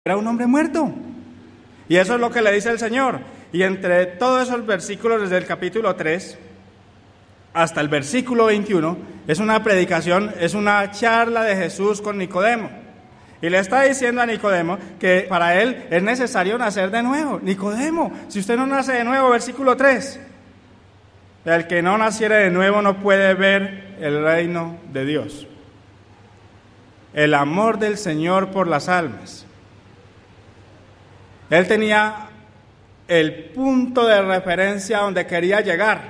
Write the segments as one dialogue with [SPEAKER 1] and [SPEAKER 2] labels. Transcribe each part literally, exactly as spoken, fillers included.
[SPEAKER 1] era un hombre muerto. Y eso es lo que le dice el Señor. Y entre todos esos versículos, desde el capítulo tres hasta el versículo veintiuno, es una predicación, es una charla de Jesús con Nicodemo. Y le está diciendo a Nicodemo que para él es necesario nacer de nuevo. Nicodemo, si usted no nace de nuevo, versículo tres, el que no naciere de nuevo no puede ver el reino de Dios. El amor del Señor por las almas. Él tenía el punto de referencia donde quería llegar.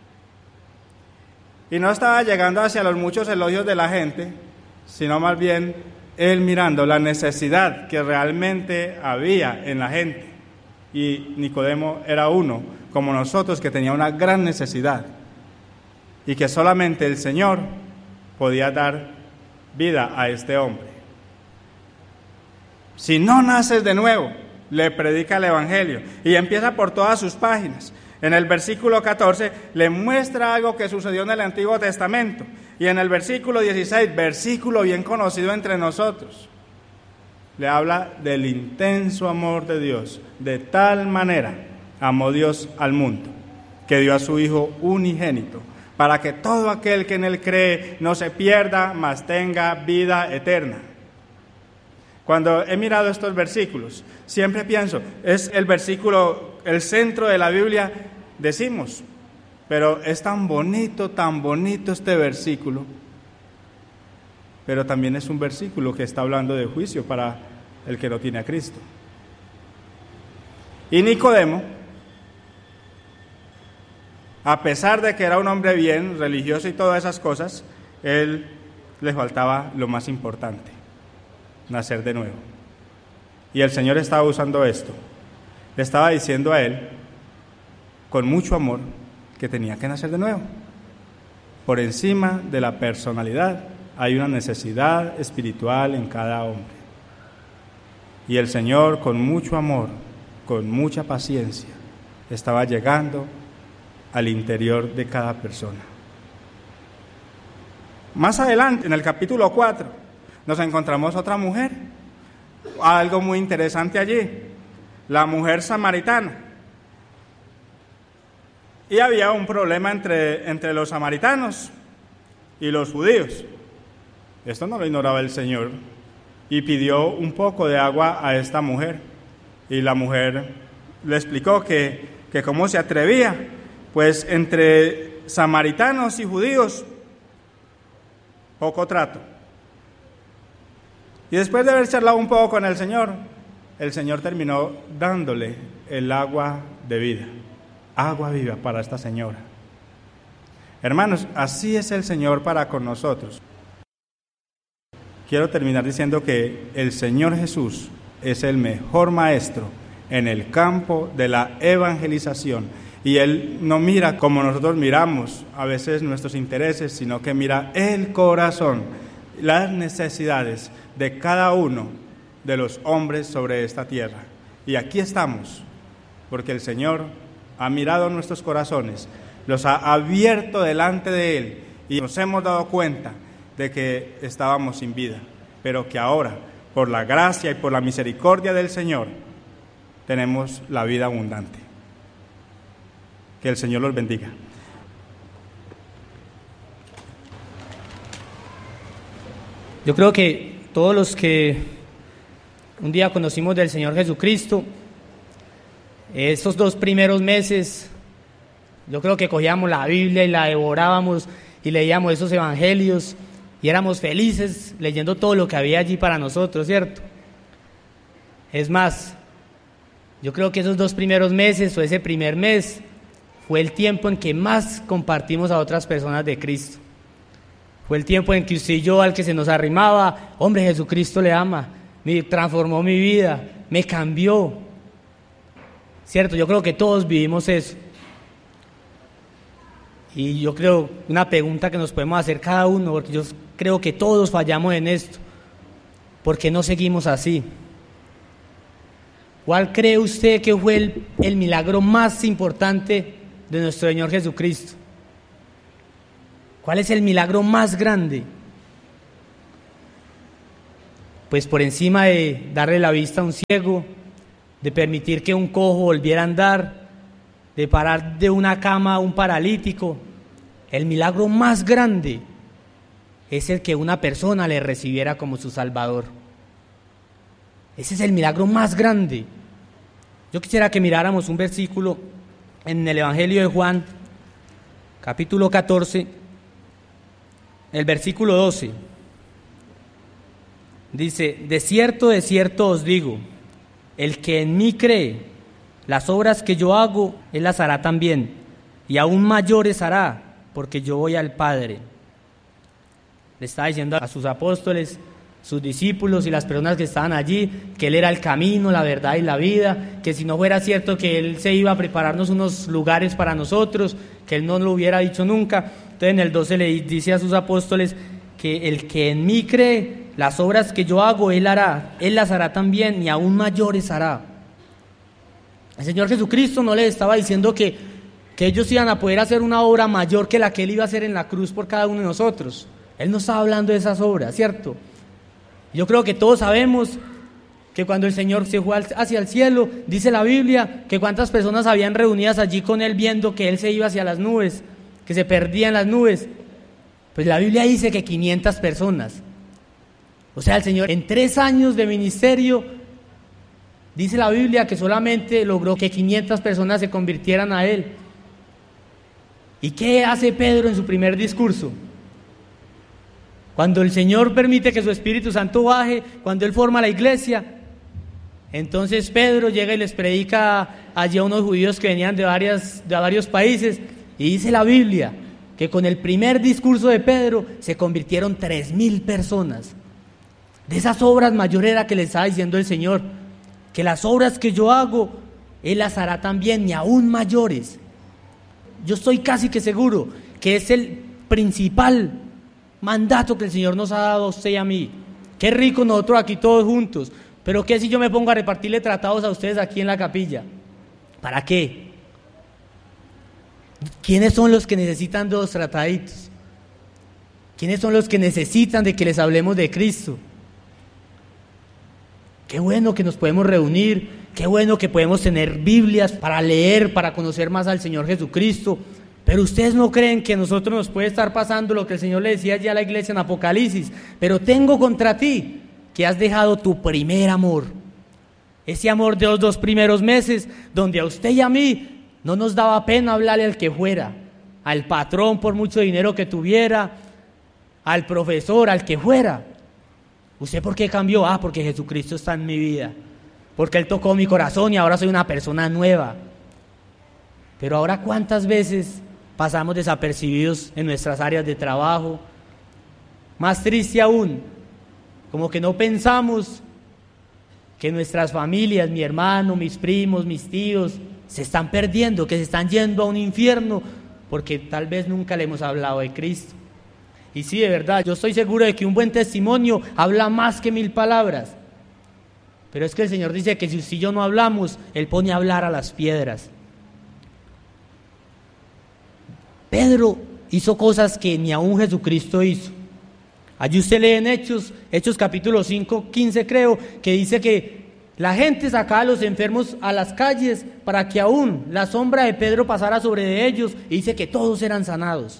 [SPEAKER 1] Y no estaba llegando hacia los muchos elogios de la gente, sino más bien él mirando la necesidad que realmente había en la gente. Y Nicodemo era uno, como nosotros, que tenía una gran necesidad. Y que solamente el Señor podía dar vida a este hombre. Si no naces de nuevo, le predica el Evangelio y empieza por todas sus páginas. En el versículo catorce le muestra algo que sucedió en el Antiguo Testamento, y en el versículo dieciséis, versículo bien conocido entre nosotros, le habla del intenso amor de Dios. De tal manera amó Dios al mundo, que dio a su Hijo unigénito, para que todo aquel que en él cree no se pierda, mas tenga vida eterna. Cuando he mirado estos versículos, siempre pienso, es el versículo, el centro de la Biblia, decimos, pero es tan bonito, tan bonito este versículo, pero también es un versículo que está hablando de juicio para el que no tiene a Cristo. Y Nicodemo, a pesar de que era un hombre bien, religioso y todas esas cosas, él le faltaba lo más importante: nacer de nuevo. Y el Señor estaba usando esto. Le estaba diciendo a él, con mucho amor, que tenía que nacer de nuevo. Por encima de la personalidad hay una necesidad espiritual en cada hombre. Y el Señor, con mucho amor, con mucha paciencia, estaba llegando al interior de cada persona. Más adelante, en el capítulo cuatro, nos encontramos otra mujer, algo muy interesante allí, la mujer samaritana. Y había un problema entre, entre los samaritanos y los judíos. Esto no lo ignoraba el Señor, y pidió un poco de agua a esta mujer. Y la mujer le explicó que, que cómo se atrevía, pues entre samaritanos y judíos, poco trato. Y después de haber charlado un poco con el Señor, el Señor terminó dándole el agua de vida, agua viva para esta señora. Hermanos, así es el Señor para con nosotros. Quiero terminar diciendo que el Señor Jesús es el mejor maestro en el campo de la evangelización, y Él no mira como nosotros miramos a veces nuestros intereses, sino que mira el corazón, las necesidades de cada uno de los hombres sobre esta tierra. Y aquí estamos, porque el Señor ha mirado nuestros corazones, los ha abierto delante de Él, y nos hemos dado cuenta de que estábamos sin vida, pero que ahora, por la gracia y por la misericordia del Señor, tenemos la vida abundante. Que el Señor los bendiga.
[SPEAKER 2] Yo creo que todos los que un día conocimos del Señor Jesucristo, estos dos primeros meses, yo creo que cogíamos la Biblia y la devorábamos y leíamos esos evangelios y éramos felices leyendo todo lo que había allí para nosotros, ¿cierto? Es más, yo creo que esos dos primeros meses o ese primer mes fue el tiempo en que más compartimos a otras personas de Cristo. Fue el tiempo en que usted y yo, al que se nos arrimaba, hombre, Jesucristo le ama, me transformó mi vida, me cambió. Cierto, yo creo que todos vivimos eso. Y yo creo, una pregunta que nos podemos hacer cada uno, porque yo creo que todos fallamos en esto: ¿por qué no seguimos así? ¿Cuál cree usted que fue el, el milagro más importante de nuestro Señor Jesucristo? ¿Cuál es el milagro más grande? pues por encima de darle la vista a un ciego, de permitir que un cojo volviera a andar, de parar de una cama a un paralítico, el milagro más grande es el que una persona le recibiera como su Salvador. Ese es el milagro más grande. Yo quisiera que miráramos un versículo en el Evangelio de Juan, capítulo catorce, el versículo doce. Dice: de cierto, de cierto os digo, el que en mí cree, las obras que yo hago, él las hará también, y aún mayores hará, porque yo voy al Padre. Le estaba diciendo a sus apóstoles, sus discípulos y las personas que estaban allí, que él era el camino, la verdad y la vida, que si no fuera cierto que él se iba a prepararnos unos lugares para nosotros, que él no lo hubiera dicho nunca. Entonces en el doce le dice a sus apóstoles que el que en mí cree, las obras que yo hago, él hará, él las hará también, y aún mayores hará. El Señor Jesucristo no les estaba diciendo que, que ellos iban a poder hacer una obra mayor que la que él iba a hacer en la cruz por cada uno de nosotros. Él no estaba hablando de esas obras, ¿cierto? Yo creo que todos sabemos que cuando el Señor se fue hacia el cielo, dice la Biblia que cuántas personas habían reunidas allí con él viendo que él se iba hacia las nubes, que se perdía en las nubes. Pues la Biblia dice que quinientas personas. O sea, el Señor en tres años de ministerio, dice la Biblia que solamente logró que quinientas personas se convirtieran a él. ¿Y qué hace Pedro en su primer discurso? Cuando el Señor permite que su Espíritu Santo baje, cuando Él forma la iglesia, entonces Pedro llega y les predica allí a unos judíos que venían de, varias, de varios países, y dice la Biblia que con el primer discurso de Pedro se convirtieron tres mil personas. De esas obras mayores era que les estaba diciendo el Señor, que las obras que yo hago, Él las hará también, y aún mayores. Yo estoy casi que seguro que es el principal mandato que el Señor nos ha dado a usted y a mí. Qué rico nosotros aquí todos juntos, pero qué si yo me pongo a repartirle tratados a ustedes aquí en la capilla. ¿Para qué? ¿Quiénes son los que necesitan dos trataditos? ¿Quiénes son los que necesitan de que les hablemos de Cristo? Qué bueno que nos podemos reunir, qué bueno que podemos tener Biblias para leer, para conocer más al Señor Jesucristo. Pero ustedes no creen que a nosotros nos puede estar pasando lo que el Señor le decía ya a la iglesia en Apocalipsis: pero tengo contra ti que has dejado tu primer amor. Ese amor de los dos primeros meses, donde a usted y a mí no nos daba pena hablarle al que fuera, al patrón por mucho dinero que tuviera, al profesor, al que fuera. ¿Usted por qué cambió? Ah, porque Jesucristo está en mi vida, porque Él tocó mi corazón y ahora soy una persona nueva. Pero ahora, ¿cuántas veces pasamos desapercibidos en nuestras áreas de trabajo? Más triste aún, como que no pensamos que nuestras familias, mi hermano, mis primos, mis tíos, se están perdiendo, que se están yendo a un infierno, porque tal vez nunca le hemos hablado de Cristo. Y sí, de verdad, yo estoy seguro de que un buen testimonio habla más que mil palabras. Pero es que el Señor dice que si usted y yo no hablamos, Él pone a hablar a las piedras. Pedro hizo cosas que ni aún Jesucristo hizo. Allí usted lee en Hechos, Hechos capítulo cinco, quince creo, que dice que la gente sacaba a los enfermos a las calles para que aún la sombra de Pedro pasara sobre ellos, y dice que todos eran sanados.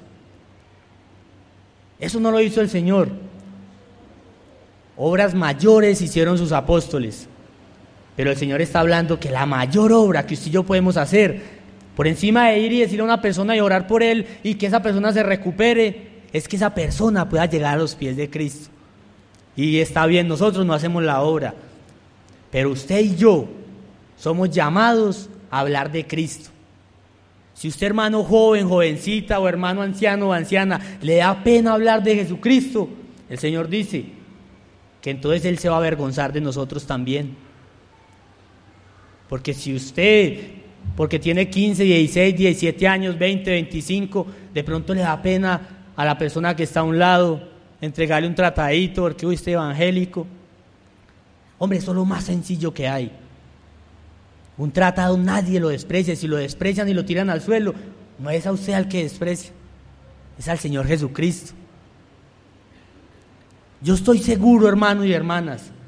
[SPEAKER 2] Eso no lo hizo el Señor. Obras mayores hicieron sus apóstoles, pero el Señor está hablando que la mayor obra que usted y yo podemos hacer, por encima de ir y decirle a una persona y orar por él y que esa persona se recupere, es que esa persona pueda llegar a los pies de Cristo. Y está bien, nosotros no hacemos la obra, pero usted y yo somos llamados a hablar de Cristo. Si usted, hermano joven, jovencita, o hermano anciano o anciana, le da pena hablar de Jesucristo, el Señor dice que entonces Él se va a avergonzar de nosotros también. Porque si usted, porque tiene quince, dieciséis, diecisiete años, veinte, veinticinco, de pronto le da pena a la persona que está a un lado entregarle un tratadito porque uy, este evangélico. Hombre, eso es lo más sencillo que hay. Un tratado nadie lo desprecia. Si lo desprecian y lo tiran al suelo, no es a usted al que desprecia, es al Señor Jesucristo. Yo estoy seguro, hermanos y hermanas,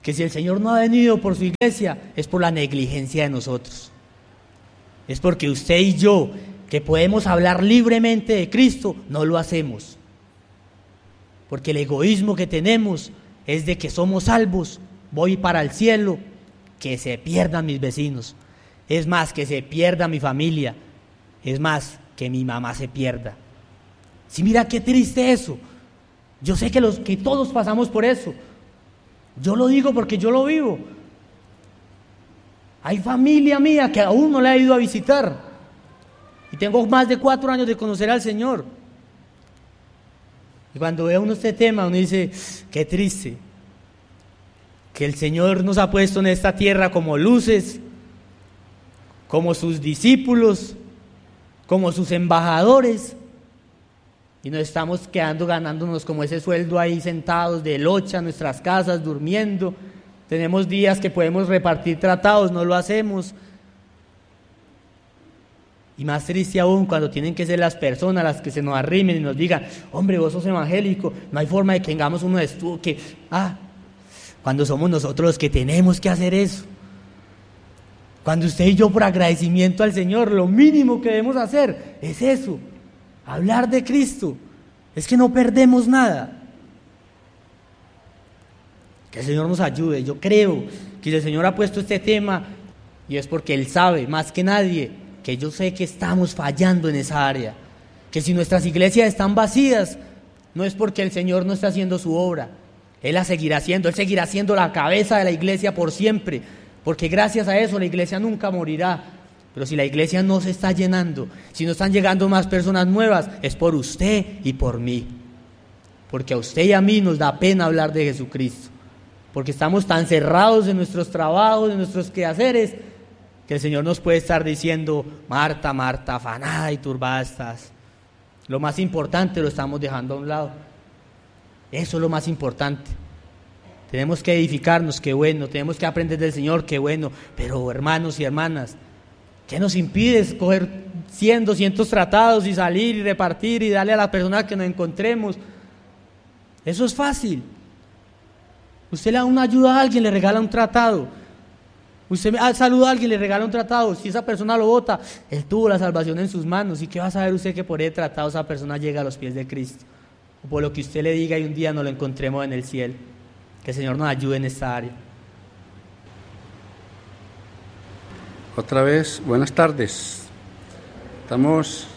[SPEAKER 2] que si el Señor no ha venido por su iglesia, es por la negligencia de nosotros. Es porque usted y yo, que podemos hablar libremente de Cristo, no lo hacemos. Porque el egoísmo que tenemos es de que somos salvos, voy para el cielo, que se pierdan mis vecinos. Es más, que se pierda mi familia. Es más, que mi mamá se pierda. Sí, mira qué triste eso. Yo sé que, los, que todos pasamos por eso. Yo lo digo porque yo lo vivo. Hay familia mía que aún no la he ido a visitar. Y tengo más de cuatro años de conocer al Señor. Y cuando ve uno este tema, uno dice, qué triste. Que el Señor nos ha puesto en esta tierra como luces, como sus discípulos, como sus embajadores. Y nos estamos quedando ganándonos como ese sueldo ahí sentados de locha en nuestras casas, durmiendo. Tenemos días que podemos repartir tratados, no lo hacemos. Y más triste aún cuando tienen que ser las personas las que se nos arrimen y nos digan, hombre, vos sos evangélico, no hay forma de que tengamos uno de estudio, que, ah, cuando somos nosotros los que tenemos que hacer eso. Cuando usted y yo, por agradecimiento al Señor, lo mínimo que debemos hacer es eso, hablar de Cristo. Es que no perdemos nada. Que el Señor nos ayude. Yo creo que el Señor ha puesto este tema y es porque Él sabe, más que nadie, que yo sé que estamos fallando en esa área. Que si nuestras iglesias están vacías, no es porque el Señor no está haciendo su obra. Él la seguirá haciendo, Él seguirá siendo la cabeza de la iglesia por siempre, porque gracias a eso la iglesia nunca morirá. Pero si la iglesia no se está llenando, si no están llegando más personas nuevas, es por usted y por mí. Porque a usted y a mí nos da pena hablar de Jesucristo, porque estamos tan cerrados en nuestros trabajos, en nuestros quehaceres, que el Señor nos puede estar diciendo, Marta, Marta, afanada y turbada estás. Lo más importante lo estamos dejando a un lado. Eso es lo más importante. Tenemos que edificarnos, qué bueno, tenemos que aprender del Señor, qué bueno, pero hermanos y hermanas, ¿qué nos impide escoger cien, doscientos tratados y salir y repartir y darle a las personas que nos encontremos? Eso es fácil. Usted le da una ayuda a alguien, le regala un tratado. Usted saluda a alguien, le regala un tratado. Si esa persona lo bota, él tuvo la salvación en sus manos. ¿Y qué va a saber usted que por ese tratado esa persona llega a los pies de Cristo? O por lo que usted le diga y un día nos lo encontremos en el cielo. Que el Señor nos ayude en esta área.
[SPEAKER 3] Otra vez, buenas tardes. Estamos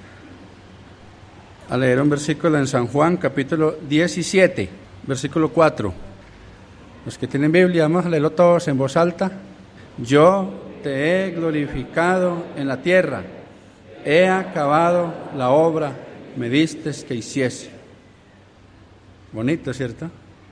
[SPEAKER 3] a leer un versículo en San Juan, capítulo diecisiete, versículo cuatro. Los que tienen Biblia, vamos a leerlo todos en voz alta. Yo te he glorificado en la tierra, he acabado la obra, me distes que hiciese. Bonito, ¿cierto?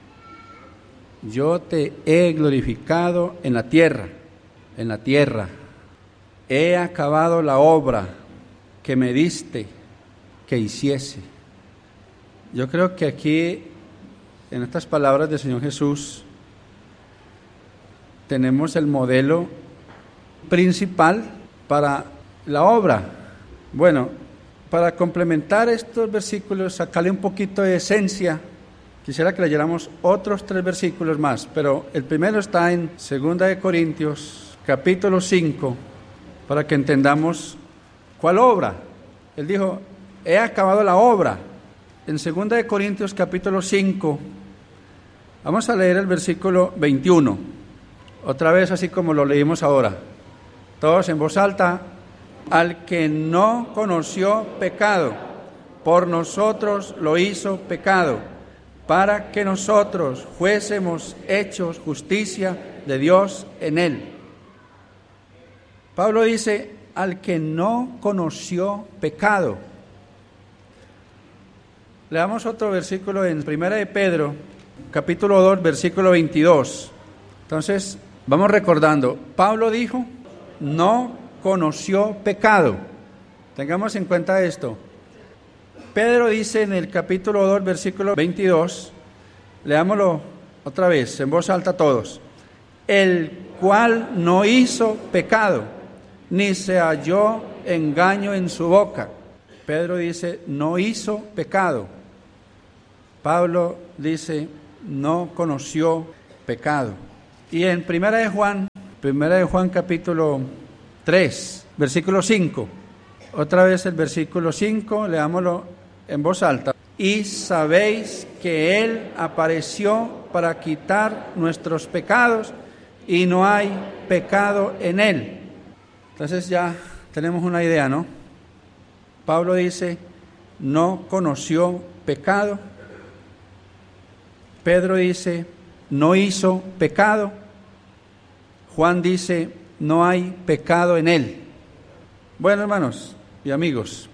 [SPEAKER 3] Yo te he glorificado en la tierra, en la tierra. He acabado la obra que me diste que hiciese. Yo creo que aquí, en estas palabras del Señor Jesús, tenemos el modelo principal para la obra. Bueno, para complementar estos versículos, sacarle un poquito de esencia, quisiera que leyéramos otros tres versículos más, pero el primero está en Segunda de Corintios, capítulo cinco, para que entendamos cuál obra. Él dijo, he acabado la obra. En Segunda de Corintios, capítulo cinco, vamos a leer el versículo veintiuno, otra vez así como lo leímos ahora, todos en voz alta. Al que no conoció pecado, por nosotros lo hizo pecado, para que nosotros fuésemos hechos justicia de Dios en él. Pablo dice, al que no conoció pecado. Leamos otro versículo en Primera de Pedro, capítulo dos, versículo veintidós. Entonces, vamos recordando, Pablo dijo, no conoció pecado. Tengamos en cuenta esto. Pedro dice en el capítulo dos, versículo veintidós, leámoslo otra vez, en voz alta todos. El cual no hizo pecado, ni se halló engaño en su boca. Pedro dice, no hizo pecado. Pablo dice, no conoció pecado. Y en Primera de Juan, Primera de Juan capítulo tres, versículo cinco. Otra vez el versículo cinco, leámoslo en voz alta. Y sabéis que Él apareció para quitar nuestros pecados y no hay pecado en Él. Entonces ya tenemos una idea, ¿no? Pablo dice, no conoció pecado. Pedro dice, no hizo pecado. Juan dice, no hay pecado en Él. Bueno, hermanos y amigos,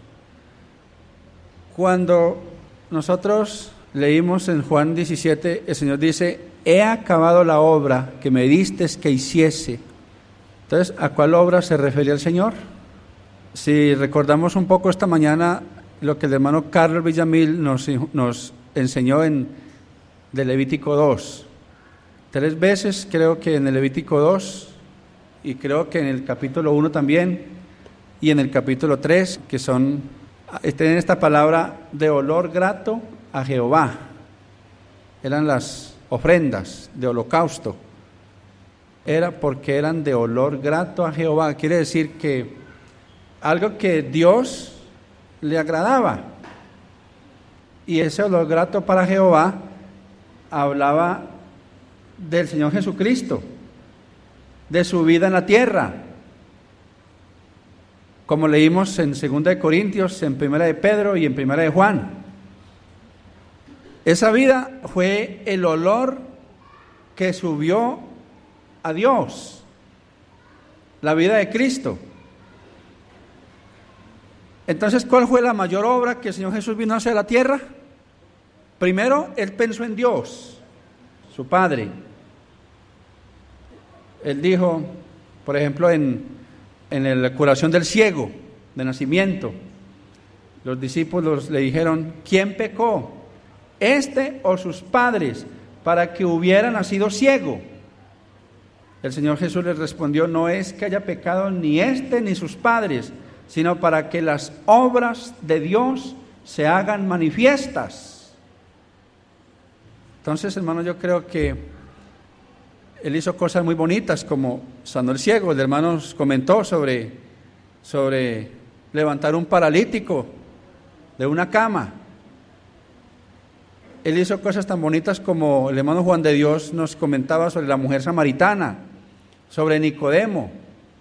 [SPEAKER 3] cuando nosotros leímos en Juan diecisiete, el Señor dice, he acabado la obra que me distes que hiciese. Entonces, ¿a cuál obra se refería el Señor? Si recordamos un poco esta mañana lo que el hermano Carlos Villamil nos, nos enseñó en de Levítico dos. Tres veces creo que en el Levítico dos, y creo que en el capítulo uno también, y en el capítulo tres, que son, tienen esta palabra de olor grato a Jehová. Eran las ofrendas de holocausto. Era porque eran de olor grato a Jehová. Quiere decir que algo que Dios le agradaba. Y ese olor grato para Jehová hablaba del Señor Jesucristo, de su vida en la tierra. Como leímos en segunda de Corintios, en primera de Pedro y en primera de Juan. Esa vida fue el olor que subió a Dios, la vida de Cristo. Entonces, ¿cuál fue la mayor obra que el Señor Jesús vino a hacer a la tierra? Primero, Él pensó en Dios, su Padre. Él dijo, por ejemplo, en en la curación del ciego de nacimiento, los discípulos le dijeron, ¿quién pecó? ¿Este o sus padres para que hubiera nacido ciego? El Señor Jesús les respondió, no es que haya pecado ni este ni sus padres, sino para que las obras de Dios se hagan manifiestas. Entonces, hermano, yo creo que Él hizo cosas muy bonitas, como sanó el ciego. El hermano nos comentó sobre, sobre levantar un paralítico de una cama. Él hizo cosas tan bonitas como el hermano Juan de Dios nos comentaba sobre la mujer samaritana, sobre Nicodemo.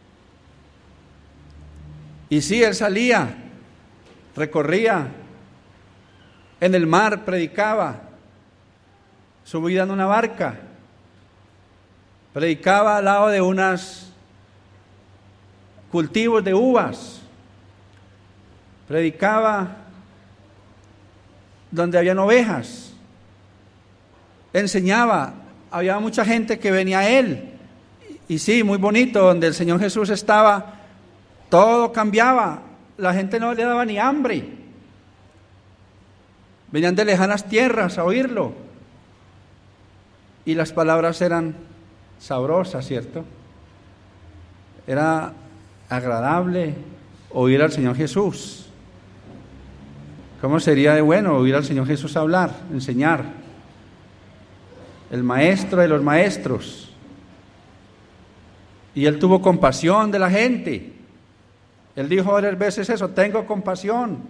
[SPEAKER 3] Y sí, Él salía, recorría en el mar, predicaba, su vida en una barca. Predicaba al lado de unos cultivos de uvas. Predicaba donde habían ovejas. Enseñaba. Había mucha gente que venía a Él. Y sí, muy bonito, donde el Señor Jesús estaba, todo cambiaba. La gente no le daba ni hambre. Venían de lejanas tierras a oírlo. Y las palabras eran sabrosa, ¿cierto? Era agradable oír al Señor Jesús. ¿Cómo sería de bueno oír al Señor Jesús hablar, enseñar? El maestro de los maestros. Y Él tuvo compasión de la gente. Él dijo varias veces eso, tengo compasión.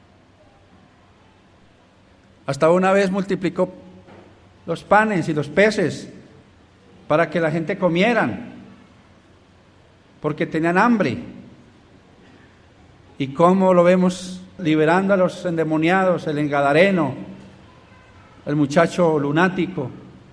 [SPEAKER 3] Hasta una vez multiplicó los panes y los peces para que la gente comieran, porque tenían hambre. ¿Y cómo lo vemos liberando a los endemoniados, el engadareno, el muchacho lunático?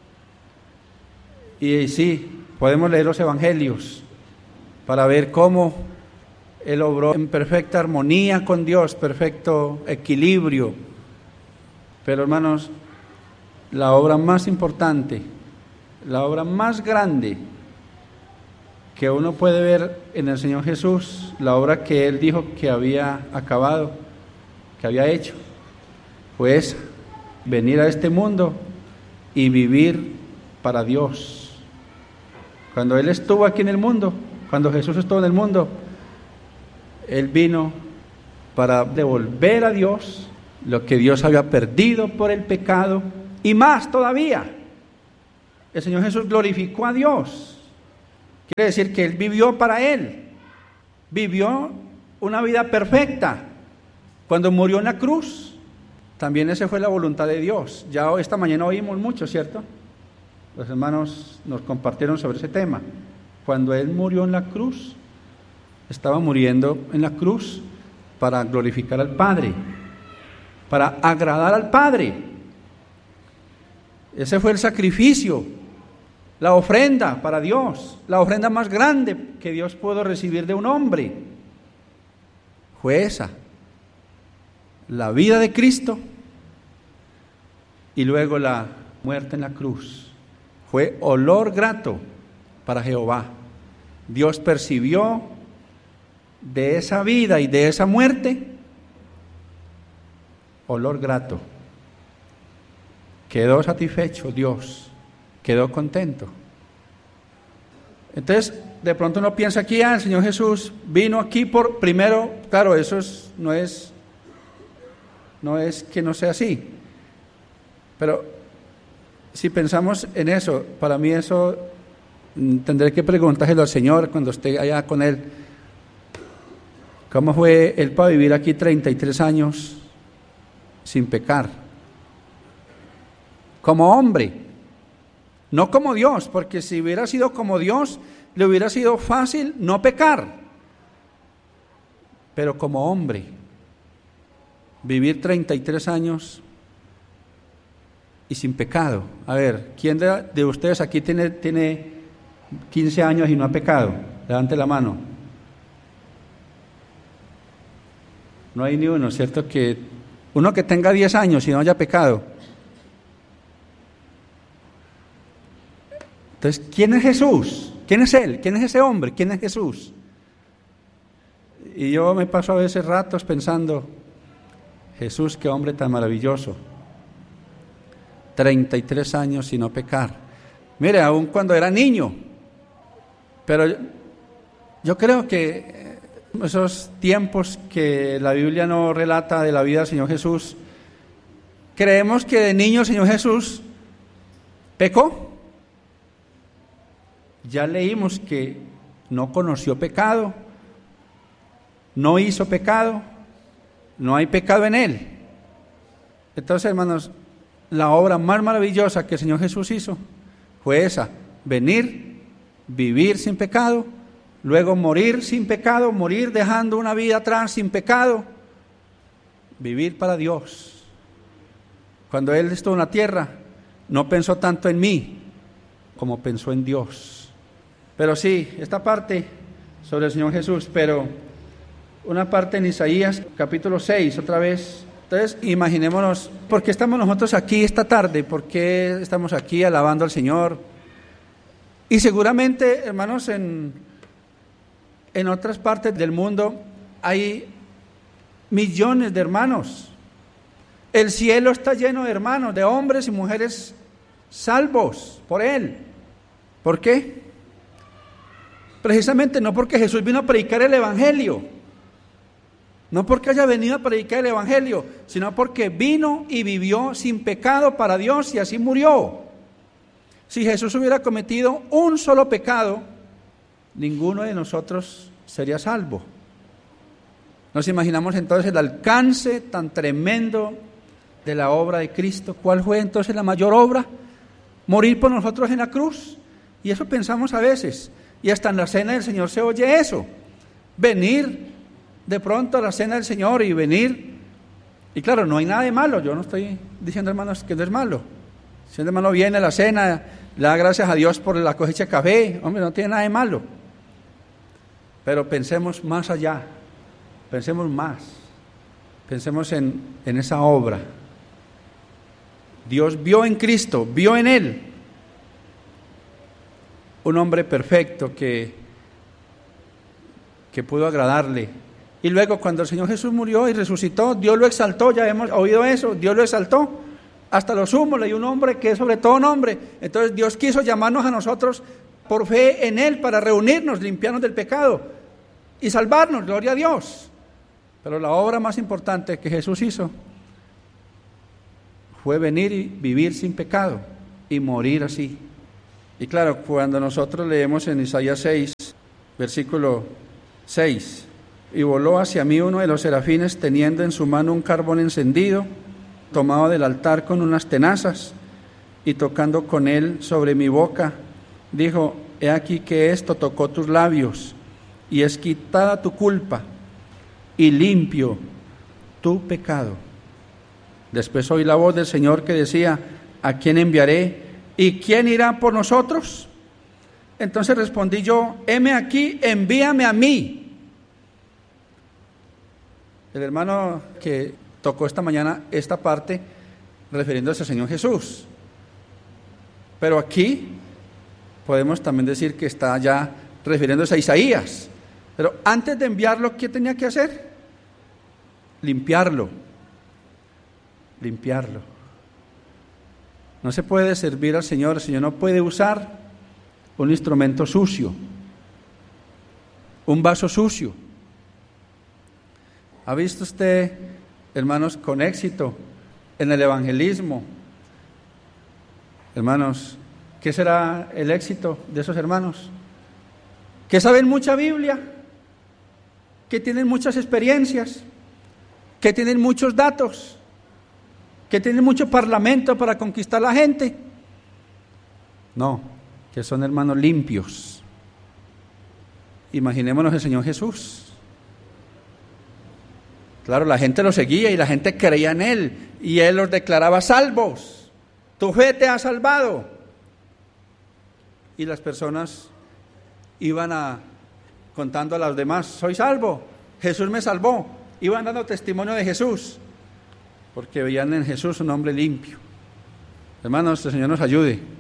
[SPEAKER 3] Y sí, podemos leer los evangelios para ver cómo Él obró en perfecta armonía con Dios, perfecto equilibrio. Pero hermanos, la obra más importante, la obra más grande que uno puede ver en el Señor Jesús, la obra que Él dijo que había acabado, que había hecho, fue esa, venir a este mundo y vivir para Dios. Cuando Él estuvo aquí en el mundo, cuando Jesús estuvo en el mundo, Él vino para devolver a Dios lo que Dios había perdido por el pecado y más todavía. El Señor Jesús glorificó a Dios. Quiere decir que Él vivió para Él. Vivió una vida perfecta. Cuando murió en la cruz, también esa fue la voluntad de Dios. Ya esta mañana oímos mucho, ¿cierto? Los hermanos nos compartieron sobre ese tema. Cuando Él murió en la cruz, estaba muriendo en la cruz para glorificar al Padre, para agradar al Padre. Ese fue el sacrificio, la ofrenda para Dios, la ofrenda más grande que Dios pudo recibir de un hombre. Fue esa, la vida de Cristo y luego la muerte en la cruz. Fue olor grato para Jehová. Dios percibió de esa vida y de esa muerte olor grato. Quedó satisfecho Dios, quedó contento. Entonces, de pronto uno piensa aquí, ah, el Señor Jesús vino aquí por, primero, claro, eso es, no es, no es que no sea así, pero si pensamos en eso, para mí eso, tendré que preguntárselo al Señor cuando esté allá con Él. ¿Cómo fue Él para vivir aquí treinta y tres años sin pecar? Como hombre, no como Dios, porque si hubiera sido como Dios, le hubiera sido fácil no pecar. Pero como hombre, vivir treinta y tres años y sin pecado. A ver, ¿quién de, de ustedes aquí tiene, tiene quince años y no ha pecado? Levante la mano. No hay ni uno, ¿cierto? Que uno que tenga diez años y no haya pecado. Entonces, ¿quién es Jesús? ¿Quién es Él? ¿Quién es ese hombre? ¿Quién es Jesús? Y yo me paso a veces ratos pensando, Jesús, qué hombre tan maravilloso. treinta y tres años sin no pecar. Mire, aún cuando era niño. Pero yo, yo creo que esos tiempos que la Biblia no relata de la vida del Señor Jesús, creemos que de niño el Señor Jesús pecó. Ya leímos que no conoció pecado, no hizo pecado, no hay pecado en Él. Entonces, hermanos, la obra más maravillosa que el Señor Jesús hizo fue esa, venir, vivir sin pecado, luego morir sin pecado, morir dejando una vida atrás sin pecado, vivir para Dios. Cuando Él estuvo en la tierra, no pensó tanto en mí como pensó en Dios. Pero sí, esta parte sobre el Señor Jesús, pero una parte en Isaías capítulo seis, otra vez. Entonces, imaginémonos, ¿por qué estamos nosotros aquí esta tarde? ¿Por qué estamos aquí alabando al Señor? Y seguramente, hermanos, en, en otras partes del mundo hay millones de hermanos. El cielo está lleno de hermanos, de hombres y mujeres salvos por Él. ¿Por qué? Precisamente no porque Jesús vino a predicar el Evangelio, no porque haya venido a predicar el Evangelio, sino porque vino y vivió sin pecado para Dios y así murió. Si Jesús hubiera cometido un solo pecado, ninguno de nosotros sería salvo. Nos imaginamos entonces el alcance tan tremendo de la obra de Cristo. ¿Cuál fue entonces la mayor obra? Morir por nosotros en la cruz. Y eso pensamos a veces. Y hasta en la cena del Señor se oye eso. Venir de pronto a la cena del Señor y venir. Y claro, no hay nada de malo. Yo no estoy diciendo, hermanos, que no es malo. Si el hermano viene a la cena, le da gracias a Dios por la cosecha de café. Hombre, no tiene nada de malo. Pero pensemos más allá. Pensemos más. Pensemos en, en esa obra. Dios vio en Cristo, vio en Él un hombre perfecto que, que pudo agradarle. Y luego cuando el Señor Jesús murió y resucitó, Dios lo exaltó, ya hemos oído eso, Dios lo exaltó hasta lo sumo, le dio un nombre que es sobre todo nombre. Entonces Dios quiso llamarnos a nosotros por fe en Él para reunirnos, limpiarnos del pecado y salvarnos, gloria a Dios. Pero la obra más importante que Jesús hizo fue venir y vivir sin pecado y morir así. Y claro, cuando nosotros leemos en Isaías seis, versículo seis, y voló hacia mí uno de los serafines teniendo en su mano un carbón encendido, tomado del altar con unas tenazas, y tocando con él sobre mi boca, dijo: he aquí que esto tocó tus labios, y es quitada tu culpa, y limpio tu pecado. Después oí la voz del Señor que decía: ¿a quién enviaré? ¿Y quién irá por nosotros? Entonces respondí yo: heme aquí, envíame a mí. El hermano que tocó esta mañana esta parte, refiriéndose al Señor Jesús. Pero aquí podemos también decir que está ya refiriéndose a Isaías. Pero antes de enviarlo, ¿qué tenía que hacer? Limpiarlo. Limpiarlo. No se puede servir al Señor, el Señor no puede usar un instrumento sucio, un vaso sucio. ¿Ha visto usted, hermanos, con éxito en el evangelismo? Hermanos, ¿qué será el éxito de esos hermanos? Que saben mucha Biblia, que tienen muchas experiencias, que tienen muchos datos, que tienen mucho parlamento para conquistar a la gente. No, que son hermanos limpios. Imaginémonos el Señor Jesús. Claro, la gente lo seguía y la gente creía en Él, y Él los declaraba salvos. Tu fe te ha salvado. Y las personas iban a, contando a los demás: soy salvo, Jesús me salvó. Iban dando testimonio de Jesús, porque veían en Jesús un hombre limpio. Hermanos, el Señor nos ayude.